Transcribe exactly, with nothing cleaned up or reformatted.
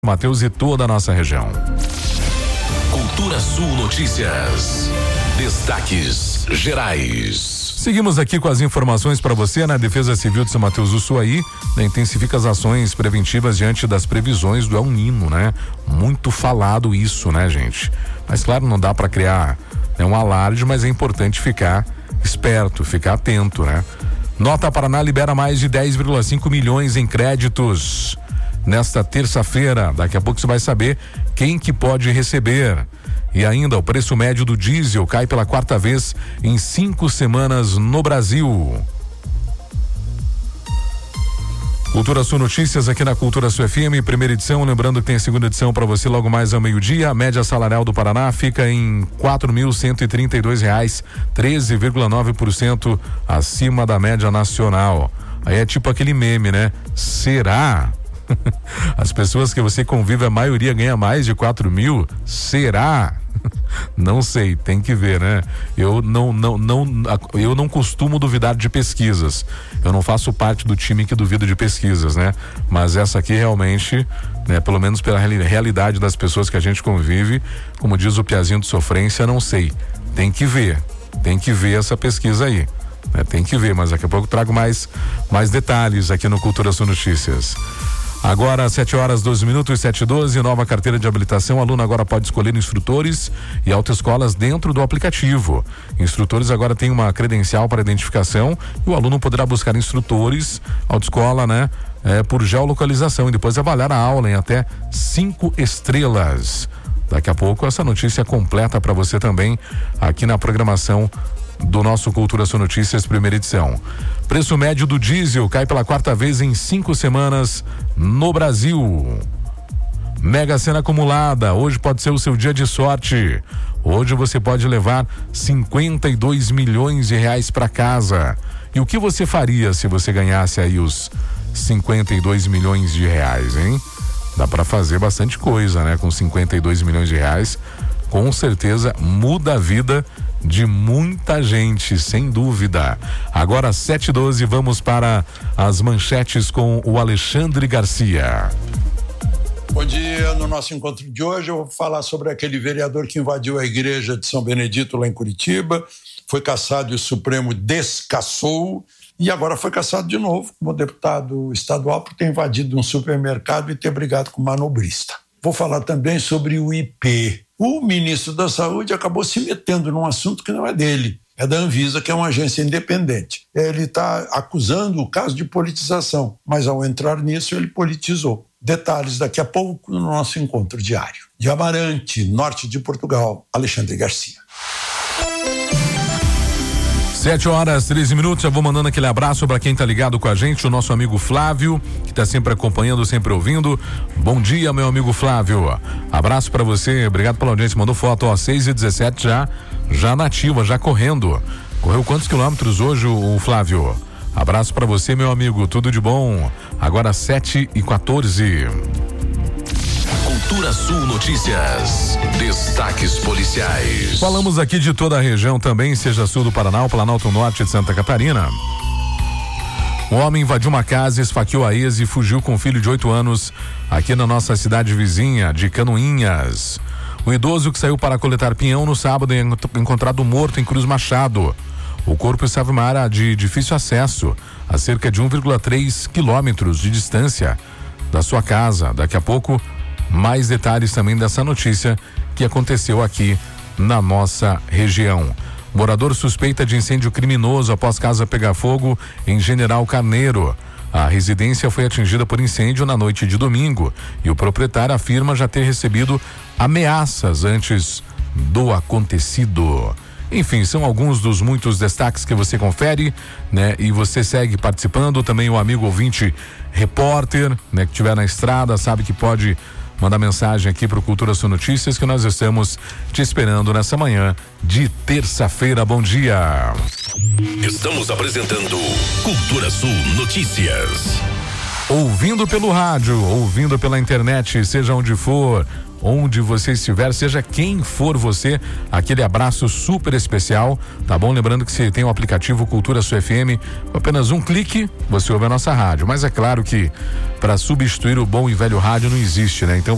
Mateus e toda a nossa região. Cultura Sul Notícias. Destaques gerais. Seguimos aqui com as informações para você. Na Defesa Civil de São Mateus do Sul aí, né, intensifica as ações preventivas diante das previsões do El Niño, né? Muito falado isso, né, gente? Mas claro, não dá para criar, né, um alarde, mas é importante ficar esperto, ficar atento, né? Nota Paraná libera mais de dez vírgula cinco milhões em créditos nesta terça-feira. Daqui a pouco você vai saber quem que pode receber. E ainda o preço médio do diesel cai pela quarta vez em cinco semanas no Brasil. Cultura Sul Notícias aqui na Cultura Sul F M, primeira edição. Lembrando que tem a segunda edição para você logo mais ao meio-dia. A média salarial do Paraná fica em quatro mil cento e trinta e dois reais, treze vírgula nove por cento acima da média nacional. Aí é tipo aquele meme, né? Será? As pessoas que você convive, a maioria ganha mais de quatro mil? Será? Não sei, tem que ver, né? Eu não, não, não, eu não costumo duvidar de pesquisas. Eu não faço parte do time que duvida de pesquisas, né? Mas essa aqui realmente, né? Pelo menos pela realidade das pessoas que a gente convive, como diz o Piazinho de Sofrência, não sei. Tem que ver, tem que ver essa pesquisa aí. Né? Tem que ver, mas daqui a pouco trago mais, mais detalhes aqui no Cultura Sul Notícias. Agora, sete horas, doze minutos, sete e doze, nova carteira de habilitação. O aluno agora pode escolher instrutores e autoescolas dentro do aplicativo. Instrutores agora têm uma credencial para identificação e o aluno poderá buscar instrutores, autoescola, né? É, por geolocalização e depois avaliar a aula em até cinco estrelas. Daqui a pouco essa notícia completa para você também aqui na programação do nosso Cultura Sul Notícias, primeira edição. Preço médio do diesel cai pela quarta vez em cinco semanas no Brasil. Mega Sena acumulada, hoje pode ser o seu dia de sorte. Hoje você pode levar cinquenta e dois milhões de reais para casa. E o que você faria se você ganhasse aí os cinquenta e dois milhões de reais, hein? Dá para fazer bastante coisa, né? Com cinquenta e dois milhões de reais, com certeza muda a vida de muita gente, sem dúvida. Agora, sete e doze, vamos para as manchetes com o Alexandre Garcia. Bom dia. No nosso encontro de hoje eu vou falar sobre aquele vereador que invadiu a igreja de São Benedito lá em Curitiba, foi cassado e o Supremo descassou e agora foi cassado de novo como deputado estadual por ter invadido um supermercado e ter brigado com um manobrista. Vou falar também sobre o I P. O ministro da Saúde acabou se metendo num assunto que não é dele, é da Anvisa, que é uma agência independente. Ele está acusando o caso de politização, mas ao entrar nisso ele politizou. Detalhes daqui a pouco no nosso encontro diário. De Amarante, norte de Portugal, Alexandre Garcia. Sete horas, treze minutos, eu vou mandando aquele abraço para quem tá ligado com a gente, o nosso amigo Flávio, que tá sempre acompanhando, sempre ouvindo. Bom dia, meu amigo Flávio. Abraço para você, obrigado pela audiência, mandou foto, ó, seis e dezessete já, já nativa, já correndo. Correu quantos quilômetros hoje, o Flávio? Abraço para você, meu amigo, tudo de bom. Agora sete e quatorze. Cultura Sul Notícias. Destaques policiais. Falamos aqui de toda a região também, seja sul do Paraná, Planalto Norte de Santa Catarina. Um homem invadiu uma casa, esfaqueou a ex e fugiu com um filho de oito anos aqui na nossa cidade vizinha de Canoinhas. O idoso que saiu para coletar pinhão no sábado é encontrado morto em Cruz Machado. O corpo estava em uma área de difícil acesso, a cerca de um vírgula três quilômetros de distância da sua casa. Daqui a pouco, mais detalhes também dessa notícia que aconteceu aqui na nossa região. Morador suspeita de incêndio criminoso após casa pegar fogo em General Carneiro. A residência foi atingida por incêndio na noite de domingo e o proprietário afirma já ter recebido ameaças antes do acontecido. Enfim, são alguns dos muitos destaques que você confere, né? E você segue participando. Também o amigo ouvinte repórter, né? Que estiver na estrada, sabe que pode mandar mensagem aqui para o Cultura Sul Notícias, que nós estamos te esperando nessa manhã de terça-feira. Bom dia. Estamos apresentando Cultura Sul Notícias. Ouvindo pelo rádio, ouvindo pela internet, seja onde for, onde você estiver, seja quem for você, aquele abraço super especial, tá bom? Lembrando que você tem o aplicativo Cultura Sul F M, com apenas um clique, você ouve a nossa rádio, mas é claro que para substituir o bom e velho rádio não existe, né? Então